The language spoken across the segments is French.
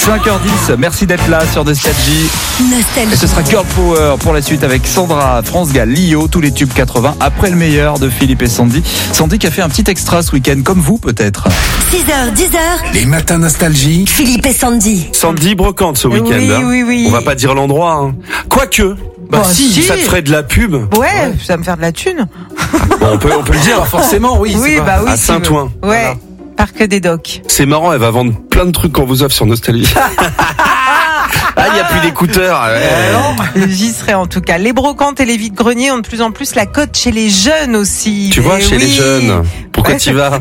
5h10, merci d'être là sur Nostalgie. Et ce sera Girl Power pour la suite avec Sandra, France Gall, Lio, tous les tubes 80 après le meilleur de Philippe et Sandy. Sandy qui a fait un petit extra ce week-end, comme vous peut-être. 6h, 10h. Les matins Nostalgie. Philippe et Sandy. Sandy brocante ce week-end. Oui. On va pas dire l'endroit. Hein. Quoique. Si, ça te ferait de la pub. Ouais, ça va me faire de la thune. Bon, on peut le dire. Forcément, oui. Oui, À Saint-Ouen. Ouais. Voilà. Parc des Docks. C'est marrant, elle va vendre plein de trucs qu'on vous offre sur Nostalgie. Ah, il n'y a plus d'écouteurs. Ouais. J'y serai en tout cas. Les brocantes et les vides-greniers ont de plus en plus la cote chez les jeunes aussi. Tu vois, chez les jeunes. Pourquoi t'y vas?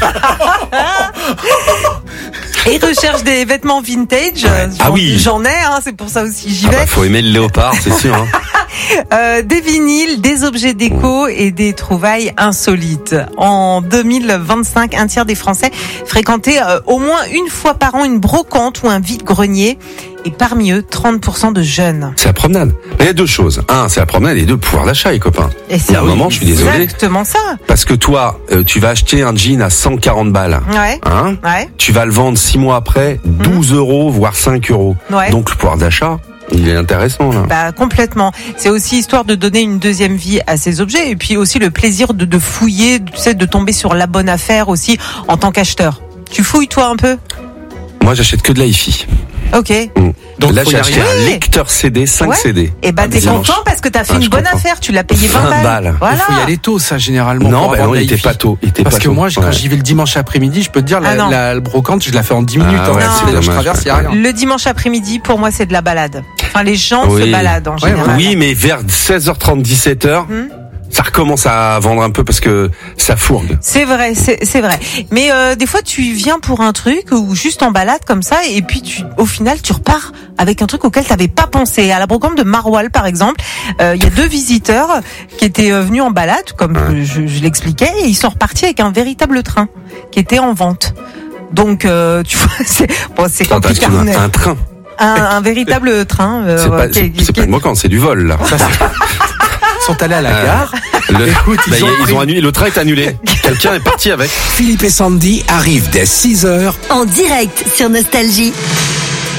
Et recherche des vêtements vintage. J'en ai, c'est pour ça aussi j'y vais. Faut aimer le léopard, c'est sûr. Hein. Des vinyles, des objets déco et des trouvailles insolites. En 2025, un tiers des Français fréquentaient au moins une fois par an une brocante ou un vide-grenier. Et parmi eux, 30% de jeunes. C'est la promenade. Mais il y a deux choses. Un, c'est la promenade, et deux, pouvoir d'achat, les copains. Et c'est un moment, je suis désolé. Exactement ça. Parce que toi, tu vas acheter un jean à 140 balles. Ouais. Hein? Ouais. Tu vas le vendre 6 mois après, 12 euros, voire 5 euros. Ouais. Donc, le pouvoir d'achat, il est intéressant, là. Complètement. C'est aussi histoire de donner une deuxième vie à ces objets. Et puis aussi le plaisir de fouiller, tu sais, de tomber sur la bonne affaire aussi en tant qu'acheteur. Tu fouilles, toi, un peu? Moi, j'achète que de la hi-fi. Ok. Donc là, j'ai acheté un lecteur CD, 5 CD. Et t'es content parce que t'as fait une bonne affaire. Tu l'as payé 20 balles. Voilà. Il faut y aller tôt, ça, généralement. Non, il était pas tôt. Parce que moi, quand j'y vais le dimanche après-midi, je peux te dire, la brocante, je la fais en 10 minutes. Je traverse, il n'y a rien. Le dimanche après-midi, pour moi, c'est de la balade. Enfin, les gens se baladent en général. Oui, mais vers 16h30, 17h. Ça recommence à vendre un peu parce que ça fourgue. C'est vrai. Mais des fois, tu viens pour un truc ou juste en balade comme ça, et puis au final, tu repars avec un truc auquel tu n'avais pas pensé. À la brocante de Maroilles, par exemple, il y a 2 visiteurs qui étaient venus en balade, comme je l'expliquais, et ils sont repartis avec un véritable train qui était en vente. Donc, tu vois, c'est compliqué. Un train. Un véritable train. C'est pas une brocante, c'est du vol, là. Ils sont allés à la gare. Ils ont annulé, le train est annulé. Quelqu'un est parti avec. Philippe et Sandy arrivent dès 6h en direct sur Nostalgie.